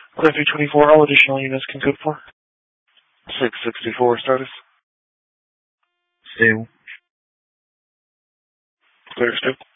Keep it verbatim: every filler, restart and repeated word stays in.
Clear three twenty-four, all additional units can code for. six sixty-four status. Stable. Clear still.